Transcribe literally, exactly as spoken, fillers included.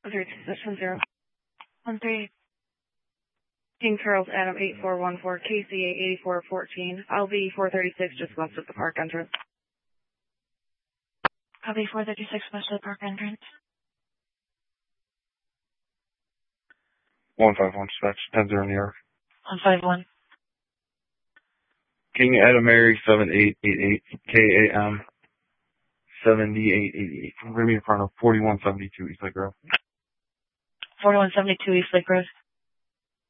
three position zero. One three. King Charles Adam eight four one four, K C A eighty-four fourteen, L V four thirty-six just west of the park entrance. L V four thirty-six west of the park entrance. one five one, dispatch, ten zero New York. one five one. King Adam Mary seven eight eight eight, K A M seventy-eight eighty-eight. I'm going to be in front of forty-one seventy-two East Lake Road. forty-one seventy-two East Lake Road.